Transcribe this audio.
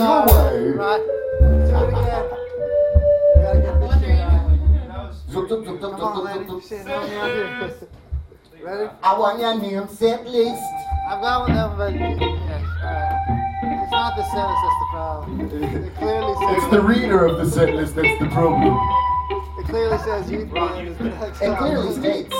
your way. Right. Do it again. You gotta get this shit right. Zup, zup, zup, zup, Come on, zup, lady. zup, zup. Shit, help me out here. Ready? I want your name set list. I've got one of them, but yes, alright. It's not the sentence that's the problem. It clearly says. It's the reader of the set list that's the problem. It clearly says youth band is the next It song. clearly states